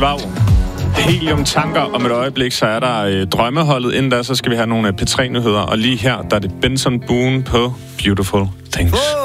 Svav. Helium-tanker om et øjeblik, så er der drømmeholdet. Inden da, så skal vi have nogle P3-nyheder. Og lige her, der er det Benson Boone på Beautiful Things.